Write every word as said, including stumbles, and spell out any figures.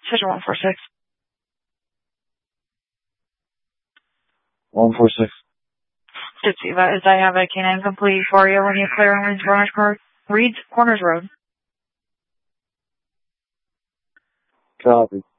Station one four six. one four six. Ditsiva, is I have a canine complete for you when you clear on Reed's Corners, Car- Reed's Corners Road. Copy.